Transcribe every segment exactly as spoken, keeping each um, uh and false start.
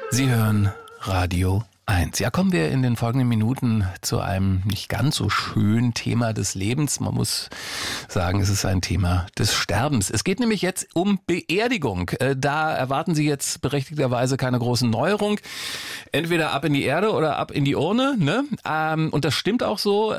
Sie hören Radio eins. Ja, kommen wir in den folgenden Minuten zu einem nicht ganz so schönen Thema des Lebens. Man muss sagen, es ist ein Thema des Sterbens. Es geht nämlich jetzt um Beerdigung. Da erwarten Sie jetzt berechtigterweise keine großen Neuerungen. Entweder ab in die Erde oder ab in die Urne, ne? Und das stimmt auch so.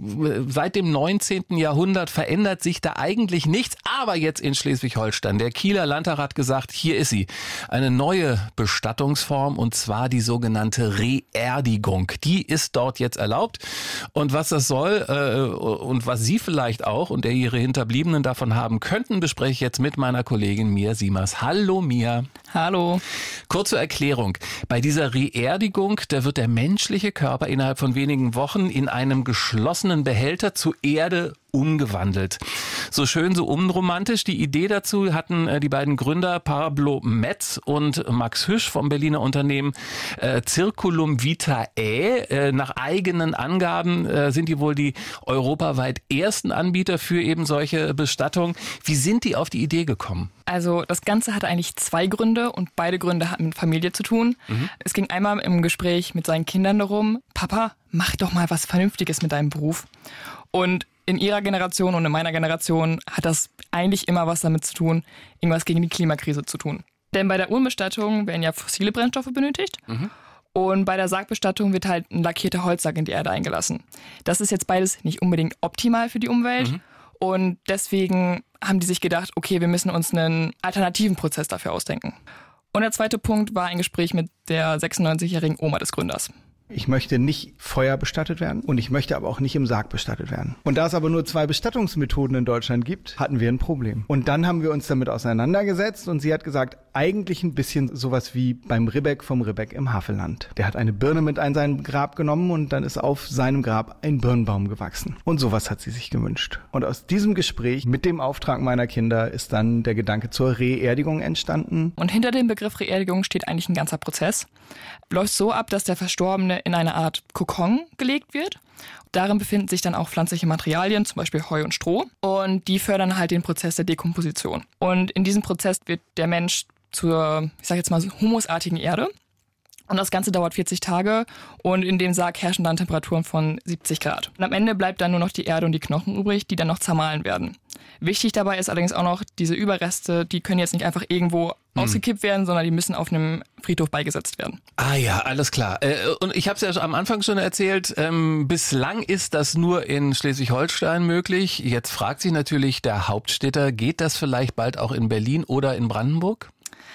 Seit dem neunzehnten Jahrhundert verändert sich da eigentlich nichts. Aber jetzt in Schleswig-Holstein. Der Kieler Landtag hat gesagt, hier ist sie. Eine neue Bestattungsform, und zwar die sogenannte Reerdigung. Die ist dort jetzt erlaubt. Und was das soll äh, und was Sie vielleicht auch und der Ihre Hinterbliebenen davon haben könnten, bespreche ich jetzt mit meiner Kollegin Mia Siemers. Hallo Mia. Hallo. Kurze Erklärung. Bei dieser Reerdigung, da wird der menschliche Körper innerhalb von wenigen Wochen in einem geschlossenen Behälter zu Erde umgewandelt. So schön, so unromantisch. Die Idee dazu hatten äh, die beiden Gründer Pablo Metz und Max Hüsch vom Berliner Unternehmen äh, Circulum Vitae. Äh, nach eigenen Angaben äh, sind die wohl die europaweit ersten Anbieter für eben solche Bestattungen. Wie sind die auf die Idee gekommen? Also das Ganze hatte eigentlich zwei Gründe und beide Gründe hatten mit Familie zu tun. Mhm. Es ging einmal im Gespräch mit seinen Kindern darum, Papa, mach doch mal was Vernünftiges mit deinem Beruf. Und in ihrer Generation und in meiner Generation hat das eigentlich immer was damit zu tun, irgendwas gegen die Klimakrise zu tun. Denn bei der Urnenbestattung werden ja fossile Brennstoffe benötigt. Mhm. Und bei der Sargbestattung wird halt ein lackierter Holzsack in die Erde eingelassen. Das ist jetzt beides nicht unbedingt optimal für die Umwelt. Mhm. Und deswegen haben die sich gedacht, okay, wir müssen uns einen alternativen Prozess dafür ausdenken. Und der zweite Punkt war ein Gespräch mit der sechsundneunzigjährigen Oma des Gründers. Ich möchte nicht Feuer bestattet werden und ich möchte aber auch nicht im Sarg bestattet werden. Und da es aber nur zwei Bestattungsmethoden in Deutschland gibt, hatten wir ein Problem. Und dann haben wir uns damit auseinandergesetzt und sie hat gesagt, eigentlich ein bisschen sowas wie beim Ribbeck vom Ribbeck im Havelland. Der hat eine Birne mit in sein Grab genommen und dann ist auf seinem Grab ein Birnbaum gewachsen. Und sowas hat sie sich gewünscht. Und aus diesem Gespräch mit dem Auftrag meiner Kinder ist dann der Gedanke zur Reerdigung entstanden. Und hinter dem Begriff Reerdigung steht eigentlich ein ganzer Prozess. Läuft so ab, dass der Verstorbene in eine Art Kokon gelegt wird. Darin befinden sich dann auch pflanzliche Materialien, zum Beispiel Heu und Stroh. Und die fördern halt den Prozess der Dekomposition. Und in diesem Prozess wird der Mensch zur, ich sage jetzt mal, humusartigen Erde. Und das Ganze dauert vierzig Tage und in dem Sarg herrschen dann Temperaturen von siebzig Grad. Und am Ende bleibt dann nur noch die Erde und die Knochen übrig, die dann noch zermahlen werden. Wichtig dabei ist allerdings auch noch, diese Überreste, die können jetzt nicht einfach irgendwo hm. ausgekippt werden, sondern die müssen auf einem Friedhof beigesetzt werden. Ah ja, alles klar. Äh, und ich habe es ja am Anfang schon erzählt, ähm, bislang ist das nur in Schleswig-Holstein möglich. Jetzt fragt sich natürlich der Hauptstädter, geht das vielleicht bald auch in Berlin oder in Brandenburg?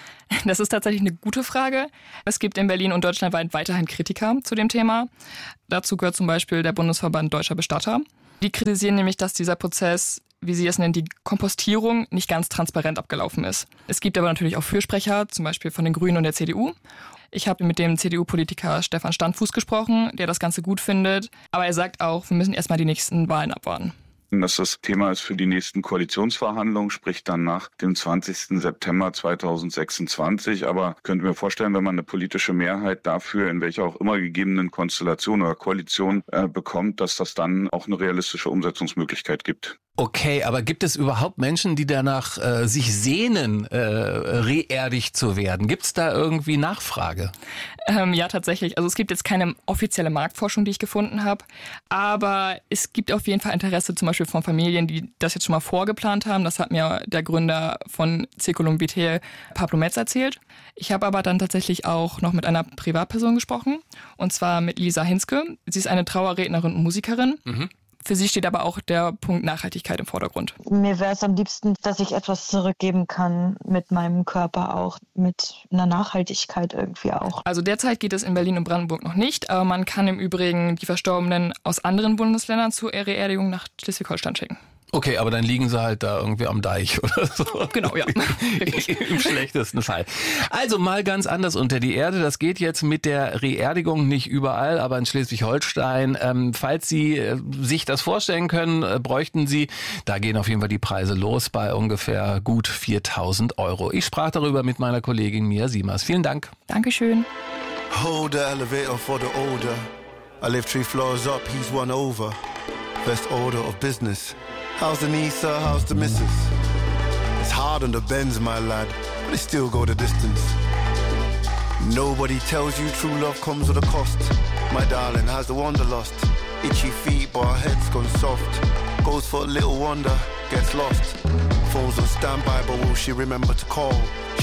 Das ist tatsächlich eine gute Frage. Es gibt in Berlin und deutschlandweit weiterhin Kritiker zu dem Thema. Dazu gehört zum Beispiel der Bundesverband Deutscher Bestatter. Die kritisieren nämlich, dass dieser Prozess, wie sie es nennen, die Kompostierung, nicht ganz transparent abgelaufen ist. Es gibt aber natürlich auch Fürsprecher, zum Beispiel von den Grünen und der C D U. Ich habe mit dem C D U-Politiker Stefan Standfuß gesprochen, der das Ganze gut findet. Aber er sagt auch, wir müssen erstmal die nächsten Wahlen abwarten. Dass das Thema ist für die nächsten Koalitionsverhandlungen, sprich dann nach dem zwanzigsten September zweitausendsechsundzwanzig. Aber könnte mir vorstellen, wenn man eine politische Mehrheit dafür, in welcher auch immer gegebenen Konstellation oder Koalition äh, bekommt, dass das dann auch eine realistische Umsetzungsmöglichkeit gibt. Okay, aber gibt es überhaupt Menschen, die danach äh, sich sehnen, äh, reerdigt zu werden? Gibt es da irgendwie Nachfrage? Ähm, ja, tatsächlich. Also es gibt jetzt keine offizielle Marktforschung, die ich gefunden habe. Aber es gibt auf jeden Fall Interesse zum Beispiel von Familien, die das jetzt schon mal vorgeplant haben. Das hat mir der Gründer von Circulum Vitae, Pablo Metz, erzählt. Ich habe aber dann tatsächlich auch noch mit einer Privatperson gesprochen. Und zwar mit Lisa Hinske. Sie ist eine Trauerrednerin und Musikerin. Mhm. Für sie steht aber auch der Punkt Nachhaltigkeit im Vordergrund. Mir wäre es am liebsten, dass ich etwas zurückgeben kann mit meinem Körper auch, mit einer Nachhaltigkeit irgendwie auch. Also derzeit geht es in Berlin und Brandenburg noch nicht, aber man kann im Übrigen die Verstorbenen aus anderen Bundesländern zur Reerdigung nach Schleswig-Holstein schicken. Okay, aber dann liegen sie halt da irgendwie am Deich oder so. Genau, ja. Im schlechtesten Fall. Also mal ganz anders unter die Erde. Das geht jetzt mit der Reerdigung nicht überall, aber in Schleswig-Holstein. Ähm, falls Sie äh, sich das vorstellen können, äh, bräuchten Sie, da gehen auf jeden Fall die Preise los bei ungefähr gut viertausend Euro. Ich sprach darüber mit meiner Kollegin Mia Siemers. Vielen Dank. Dankeschön. Hold the elevator for the older. I live three floors up, he's one over. Best order of business. How's the Nisa, how's the missus? It's hard on the Benz, my lad, but they still go the distance. Nobody tells you true love comes with a cost. My darling, has the wanderlust? Itchy feet, but her head's gone soft. Goes for a little wonder, gets lost. Phone's on standby, but will she remember to call?